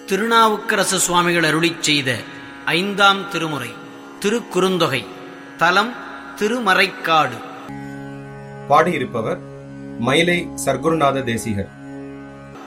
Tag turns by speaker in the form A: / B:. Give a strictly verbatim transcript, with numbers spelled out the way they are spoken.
A: திருநாவுக்கரசு சுவாமிகள் அருளிச் செய்த ஐந்தாம் திருமுறை திருக்குறுந்தொகை. தலம் திருமறைக்காடு.
B: பாடியிருப்பவர் மயிலை சர்க்குருநாத தேசிகர்.